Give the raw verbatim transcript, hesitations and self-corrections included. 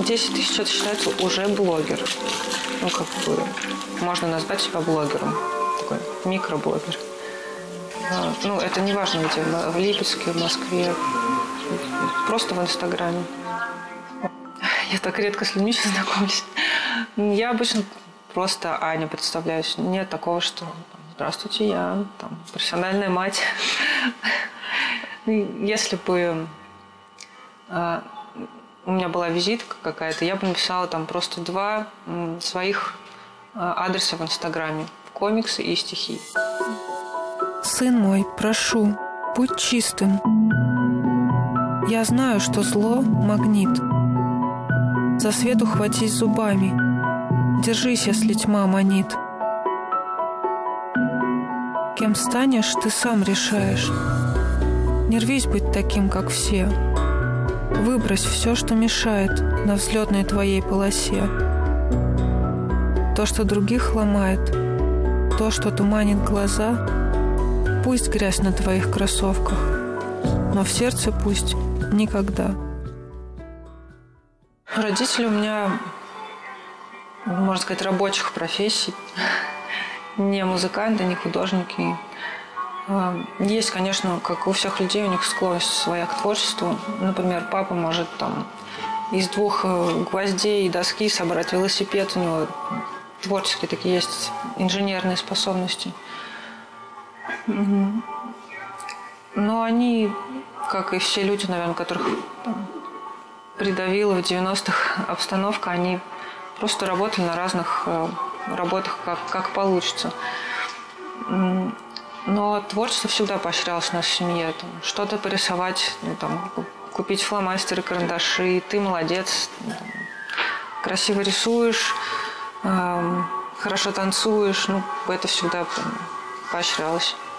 десять тысяч это считается уже блогер. Ну, как бы можно назвать себя блогером. Такой микроблогер. Ну, это не важно, где в Липецке, в Москве. Просто в Инстаграме. Я так редко с людьми сейчас знакомлюсь. Я обычно просто Аня представляюсь. Нет такого, что здравствуйте, я там, профессиональная мать. Если бы а, у меня была визитка какая-то, я бы написала там просто два м, своих а, адреса в Инстаграме. Комиксы и стихи. Сын мой, прошу, будь чистым. Я знаю, что зло — магнит. За свет ухватись зубами. Держись, если тьма манит. Кем станешь, ты сам решаешь. Не рвись быть таким, как все. Выбрось все, что мешает на взлетной твоей полосе. То, что других ломает, то, что туманит глаза, пусть грязь на твоих кроссовках, но в сердце пусть никогда. Родители у меня, можно сказать, рабочих профессий. Не музыканты, не художники. Есть, конечно, как у всех людей, у них склонность своя к творчеству. Например, папа может там из двух гвоздей и доски собрать велосипед. У него творческие такие есть инженерные способности. Но они, как и все люди, наверное, которых там придавила в девяностых обстановка, они просто работали на разных работах, как, как получится. Но творчество всегда поощрялось у нас в семье. Там, что-то порисовать, ну, там, купить фломастеры, карандаши. Ты молодец, там, красиво рисуешь, э, хорошо танцуешь. Ну, это всегда там поощрялось.